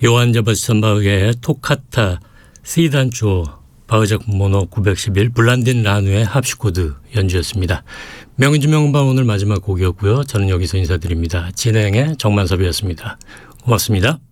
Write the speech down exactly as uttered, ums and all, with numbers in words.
요한 제바스찬 바흐의 토카타 C단조 바흐작 모노 구백십일 블란딘 라누의 합시코드 연주였습니다. 명인주 명음반 오늘 마지막 곡이었고요. 저는 여기서 인사드립니다. 진행의 정만섭이었습니다. 고맙습니다.